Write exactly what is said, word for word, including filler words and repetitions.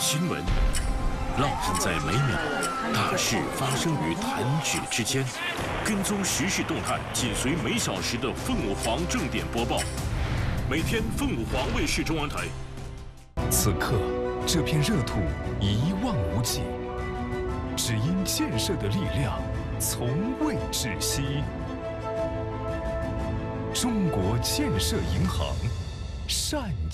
新闻浪漫在每秒，大事发生于弹指之间。跟踪时事动态，紧随每小时的凤舞凰正点播报。每天凤舞凰卫视中文台。 此刻，这片热土一望无际，只因建设的力量从未止息。中国建设银行，善。